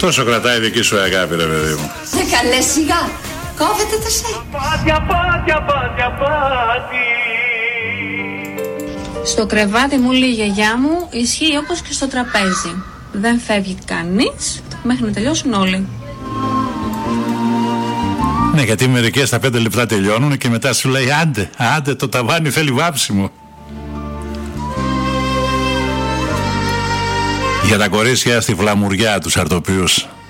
Τόσο κρατάει δική σου αγάπη, ρε παιδί μου. Δεν καλέ, σιγά. Κόβεται το σε. Στο κρεβάτι μου, λέει η γιαγιά μου, ισχύει όπως και στο τραπέζι. Δεν φεύγει κανείς μέχρι να τελειώσουν όλοι. Ναι, γιατί μερικές στα 5 λεπτά τελειώνουν και μετά σου λέει άντε, το ταβάνι θέλει βάψιμο. Για τα κορίτσια στη φλαμουριά τους αρτοποιούς.